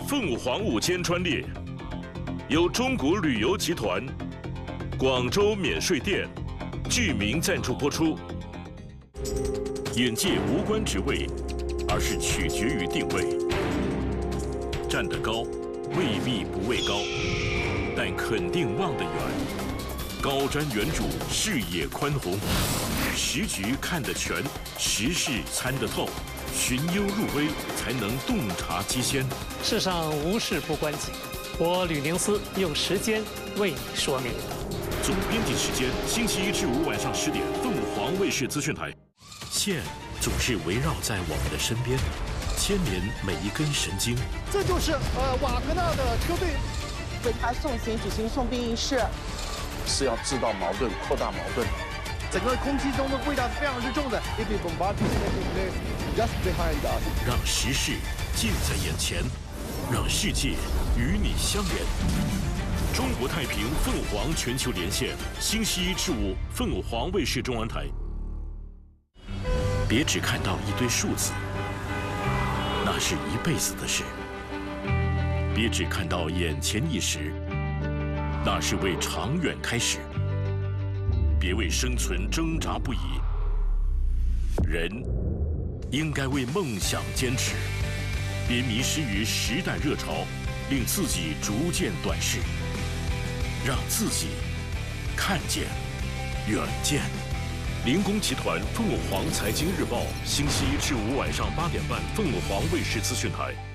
凤凰午间专列，由中国旅游集团、广州免税店、巨名赞助播出。眼界无关职位，而是取决于定位。站得高，未必不畏高，但肯定望得远。高瞻远瞩，视野宽宏，时局看得全，时事参得透，寻幽入微，才能洞察机先。 世上无事不关己，我吕宁思用时间为你说明。 总编辑时间：星期一至五晚上10点，凤凰卫视资讯台。线总是围绕在我们的身边，牵连每一根神经。 这就是瓦格纳的车队为他送行举行送殡仪式， 是要制造矛盾、扩大矛盾。 整个空气中的味道是非常之重的。Just behind us， 让时事近在眼前，让世界与你相连。中国太平凤凰全球连线，星期一至五，凤凰卫视中文台。别只看到一堆数字，那是一辈子的事；别只看到眼前一时，那是为长远开始。别为生存挣扎不已，人应该为梦想坚持。别迷失于时代热潮，令自己逐渐短视，让自己看见远见。林工集团凤凰财经日报，星期一至五晚上8点半，凤凰卫视资讯台。